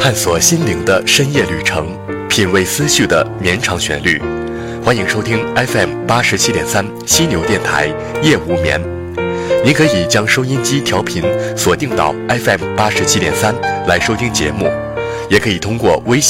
探索心灵的深夜旅程，品味思绪的绵长旋律。欢迎收听 FM87.3 犀牛电台夜无眠。您可以将收音机调频锁定到 FM87.3来收听节目，也可以通过微信